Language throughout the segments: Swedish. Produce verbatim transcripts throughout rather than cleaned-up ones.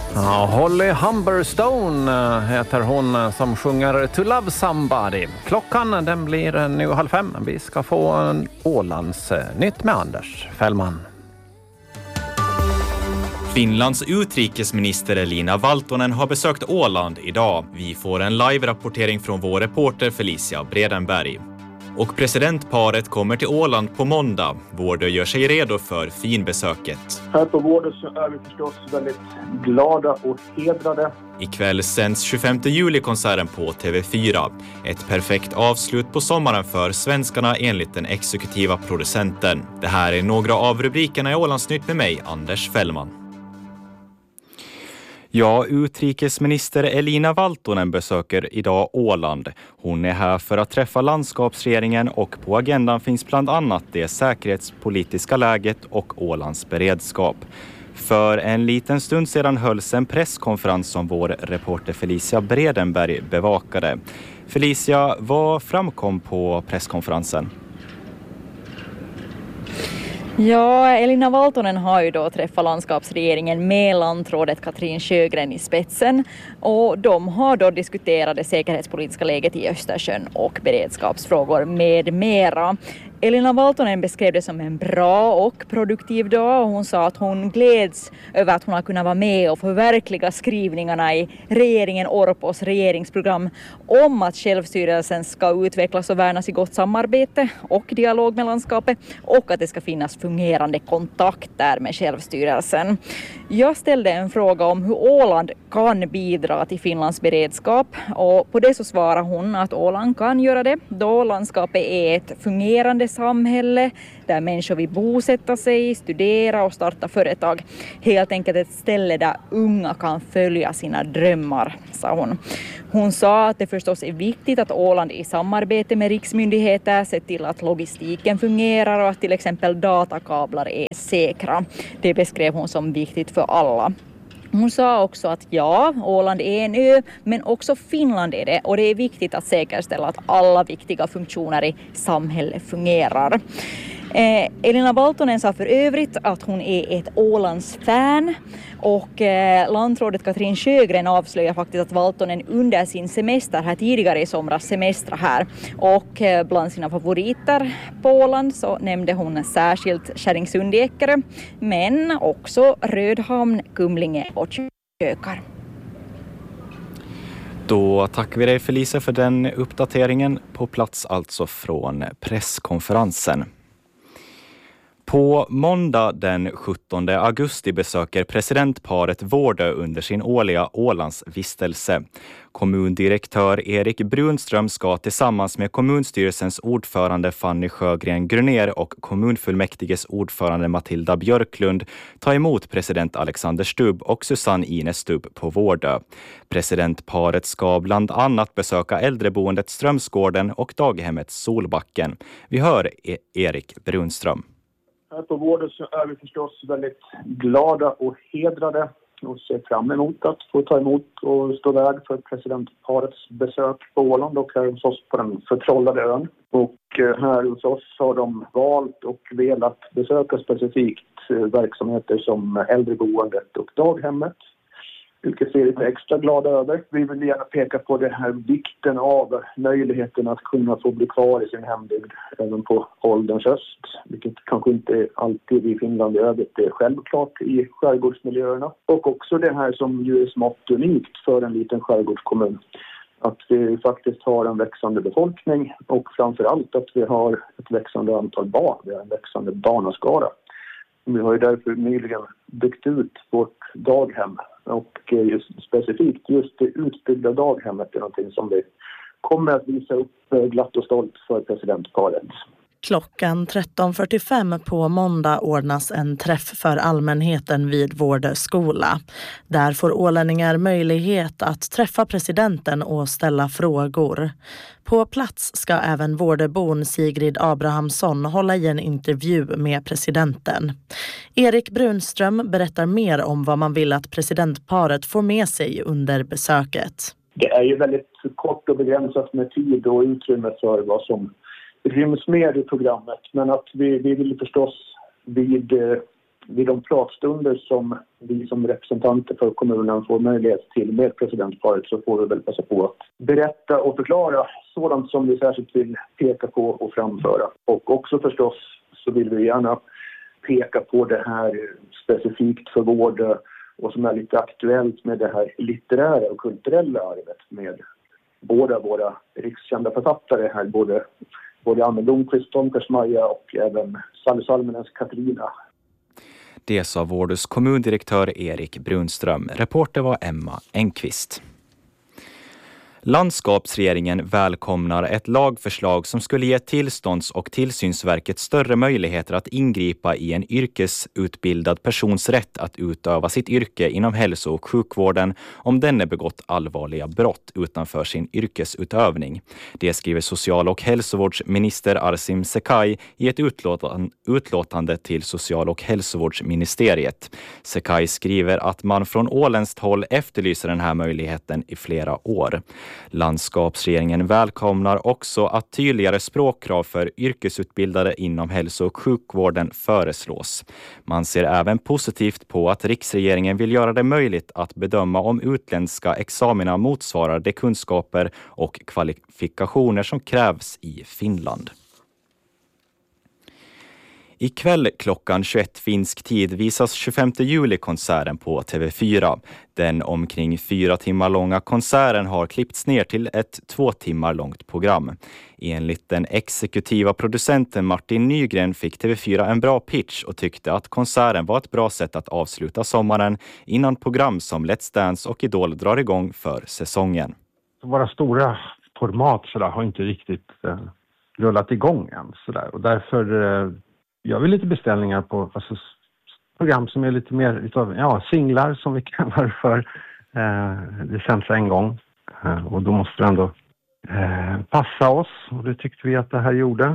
Ja, Holly Humberstone heter hon som sjunger To Love Somebody. Klockan den blir nu halv fem. Vi ska få en Ålands nytt med Anders Fällman. Finlands utrikesminister Elina Valtonen har besökt Åland idag. Vi får en live-rapportering från vår reporter Felicia Bredenberg. Och presidentparet kommer till Åland på måndag. Vårdö gör sig redo för finbesöket. Här på Vårdö så är vi förstås väldigt glada och hedrade. Ikväll sänds tjugofemte juli-konserten på T V fyra. Ett perfekt avslut på sommaren för svenskarna enligt den exekutiva producenten. Det här är några av rubrikerna i Ålandsnytt med mig, Anders Fällman. Ja, utrikesminister Elina Valtonen besöker idag Åland. Hon är här för att träffa landskapsregeringen och på agendan finns bland annat det säkerhetspolitiska läget och Ålands beredskap. För en liten stund sedan hölls en presskonferens som vår reporter Felicia Bredenberg bevakade. Felicia, vad framkom på presskonferensen? Ja, Elina Valtonen har ju då träffat landskapsregeringen med landrådet Katrin Sjögren i spetsen och de har då diskuterat det säkerhetspolitiska läget i Östersjön och beredskapsfrågor med mera. Elina Valtonen beskrev det som en bra och produktiv dag och hon sa att hon gläds över att hon har kunnat vara med och förverkliga skrivningarna i regeringen Orpos regeringsprogram om att självstyrelsen ska utvecklas och värnas i gott samarbete och dialog med landskapet och att det ska finnas fungerande kontakter med självstyrelsen. Jag ställde en fråga om hur Åland kan bidra till Finlands beredskap och på det så svarar hon att Åland kan göra det då landskapet är ett fungerande samhälle där människor vill bosätta sig, studera och starta företag. Helt enkelt ett ställe där unga kan följa sina drömmar, sa hon. Hon sa att det förstås är viktigt att Åland i samarbete med riksmyndigheter ser till att logistiken fungerar och att till exempel datakablar är säkra. Det beskrev hon som viktigt för alla. Hon sa också att ja, Åland är en ö, men också Finland är det och det är viktigt att säkerställa att alla viktiga funktioner i samhället fungerar. Eh, Elina Valtonen sa för övrigt att hon är ett Ålands fan och eh, landrådet Katrin Sjögren avslöjar faktiskt att Valtonen under sin semester här tidigare i somras semestra här och eh, bland sina favoriter på Åland så nämnde hon särskilt Kärringsund i Eckerö men också Rödhamn, Kumlinge och Kökar. Då tackar vi dig Felicia för den uppdateringen på plats alltså från presskonferensen. På måndag den sjuttonde augusti besöker presidentparet Vårdö under sin årliga Ålandsvistelse. Kommundirektör Erik Brunström ska tillsammans med kommunstyrelsens ordförande Fanny Sjögren Gröner och kommunfullmäktiges ordförande Matilda Björklund ta emot president Alexander Stubb och Susanne Ines Stubb på Vårdö. Presidentparet ska bland annat besöka äldreboendet Strömsgården och daghemmet Solbacken. Vi hör e- Erik Brunström. Här på Vårdö så är vi förstås väldigt glada och hedrade och ser fram emot att få ta emot och stå värd för presidentparets besök på Åland och här hos oss på den förtrollade ön. Och här hos oss har de valt och velat besöka specifikt verksamheter som äldreboendet och daghemmet. Vilket vi är lite extra glada över. Vi vill gärna peka på det här vikten av möjligheten att kunna få bli kvar i sin hembygd även på ålderns höst. Vilket kanske inte alltid i Finland i övrigt är självklart i skärgårdsmiljöerna. Och också det här som ju är smått unikt för en liten skärgårdskommun. Att vi faktiskt har en växande befolkning och framförallt att vi har ett växande antal barn. Vi har en växande barnaskara. Vi har ju därför nyligen byggt ut vårt daghem och just specifikt just det utbyggda daghemmet är någonting som vi kommer att visa upp glatt och stolt för presidentparet. Klockan tretton fyrtiofem på måndag ordnas en träff för allmänheten vid Vårdö skola. Där får ålänningar möjlighet att träffa presidenten och ställa frågor. På plats ska även Vårdöbon Sigrid Abrahamsson hålla i en intervju med presidenten. Erik Brunström berättar mer om vad man vill att presidentparet får med sig under besöket. Det är ju väldigt kort och begränsat med tid och utrymme för vad som ryms med i programmet, men att vi, vi vill förstås vid eh, vid de pratstunder som vi som representanter för kommunen får möjlighet till med presidentparet så får vi väl passa på att berätta och förklara sådant som vi särskilt vill peka på och framföra. Och också förstås så vill vi gärna peka på det här specifikt för vård och som är lite aktuellt med det här litterära och kulturella arvet med båda våra rikskända författare här, både, både Anne Blomqvist, Tom Kersmaja och även Sally Salmenens Katarina. Det sa Vårdus kommundirektör Erik Brunström. Reporter var Emma Enqvist. Landskapsregeringen välkomnar ett lagförslag som skulle ge tillstånds- och tillsynsverket större möjligheter att ingripa i en yrkesutbildad persons rätt att utöva sitt yrke inom hälso- och sjukvården om denne begått allvarliga brott utanför sin yrkesutövning. Det skriver social- och hälsovårdsminister Arsim Sekaj i ett utlåtande, utlåtande till social- och hälsovårdsministeriet. Sekaj skriver att man från åländskt håll efterlyser den här möjligheten i flera år. Landskapsregeringen välkomnar också att tydligare språkkrav för yrkesutbildade inom hälso- och sjukvården föreslås. Man ser även positivt på att riksregeringen vill göra det möjligt att bedöma om utländska examina motsvarar de kunskaper och kvalifikationer som krävs i Finland. Ikväll klockan tjugoett finsk tid visas tjugofemte juli-konserten på T V fyra. Den omkring fyra timmar långa konserten har klippts ner till ett två timmar långt program. Enligt den exekutiva producenten Martin Nygren fick T V fyra en bra pitch och tyckte att konserten var ett bra sätt att avsluta sommaren innan program som Let's Dance och Idol drar igång för säsongen. Våra stora format så där, har inte riktigt eh, rullat igång än. Så där. Och därför eh, gör vi lite beställningar på alltså, program som är lite mer utav, ja, singlar som vi kallar det för. Eh, det sänds en gång eh, och då måste det ändå eh, passa oss och det tyckte vi att det här gjorde.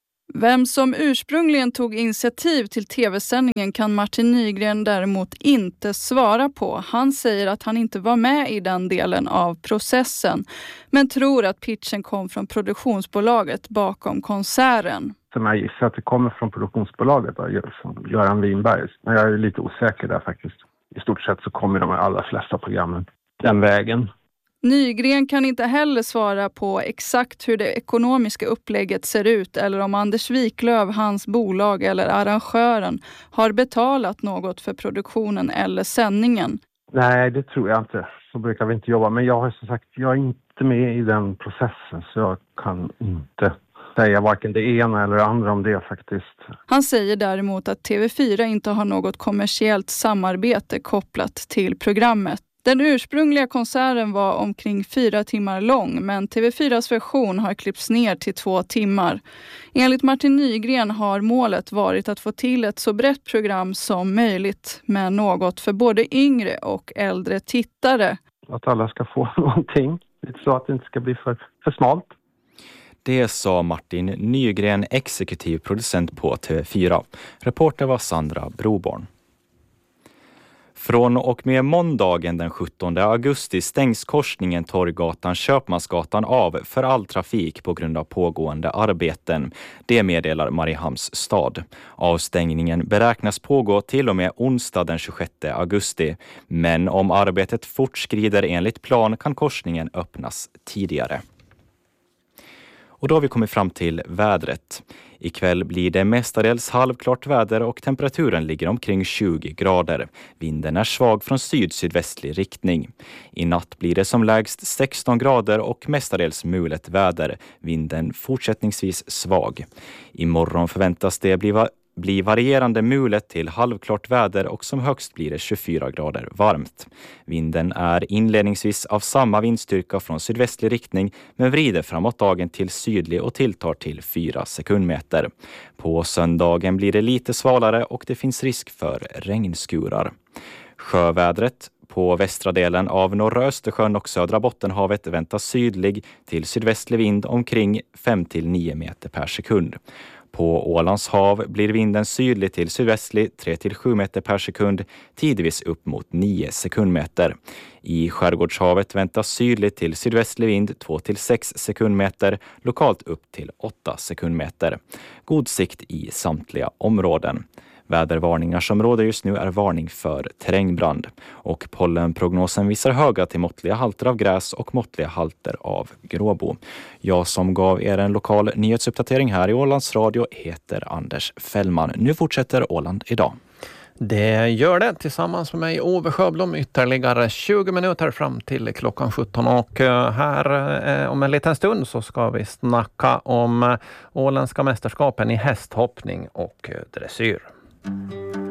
Vem som ursprungligen tog initiativ till tv-sändningen kan Martin Nygren däremot inte svara på. Han säger att han inte var med i den delen av processen, men tror att pitchen kom från produktionsbolaget bakom konserten. Som jag gissar att det kommer från produktionsbolaget, då, Göran Winberg. Men jag är lite osäker där faktiskt. I stort sett så kommer de allra flesta programmen den vägen. Nygren kan inte heller svara på exakt hur det ekonomiska upplägget ser ut eller om Anders Wiklöf, hans bolag eller arrangören har betalat något för produktionen eller sändningen. Nej, det tror jag inte. Så brukar vi inte jobba. Men jag har som sagt, jag är inte med i den processen så jag kan inte säga varken det ena eller det andra om det faktiskt. Han säger däremot att T V fyra inte har något kommersiellt samarbete kopplat till programmet. Den ursprungliga konserten var omkring fyra timmar lång, men T V fyras version har klippts ner till två timmar. Enligt Martin Nygren har målet varit att få till ett så brett program som möjligt med något för både yngre och äldre tittare. Att alla ska få någonting, så att det inte ska bli för, för smalt. Det sa Martin Nygren, exekutiv producent på T V fyra. Reporter var Sandra Broborn. Från och med måndagen den sjuttonde augusti stängs korsningen Torggatan-Köpmansgatan av för all trafik på grund av pågående arbeten. Det meddelar Mariehamns stad. Avstängningen beräknas pågå till och med onsdag den tjugosjätte augusti. Men om arbetet fortskrider enligt plan kan korsningen öppnas tidigare. Och då har vi kommit fram till vädret. Ikväll blir det mestadels halvklart väder och temperaturen ligger omkring tjugo grader. Vinden är svag från syd-sydvästlig riktning. I natt blir det som lägst sexton grader och mestadels mulet väder. Vinden fortsättningsvis svag. Imorgon förväntas det bli va- bli varierande mulet till halvklart väder och som högst blir det tjugofyra grader varmt. Vinden är inledningsvis av samma vindstyrka från sydvästlig riktning men vrider framåt dagen till sydlig och tilltar till fyra sekundmeter. På söndagen blir det lite svalare och det finns risk för regnskurar. Sjövädret på västra delen av norra Östersjön och södra Bottenhavet väntas sydlig till sydvästlig vind omkring fem till nio meter per sekund. På Ålands hav blir vinden sydlig till sydvästlig tre till sju meter per sekund, tidvis upp mot nio sekundmeter. I Skärgårdshavet väntas sydlig till sydvästlig vind två till sex sekundmeter, lokalt upp till åtta sekundmeter. God sikt i samtliga områden. Vädervarningar som råder just nu är varning för terrängbrand. Och pollenprognosen visar höga till måttliga halter av gräs och måttliga halter av gråbo. Jag som gav er en lokal nyhetsuppdatering här i Ålands Radio heter Anders Fällman. Nu fortsätter Åland idag. Det gör det tillsammans med mig Ove Sjöblom ytterligare tjugo minuter fram till klockan sjutton, och här om en liten stund så ska vi snacka om åländska mästerskapen i hästhoppning och dressyr.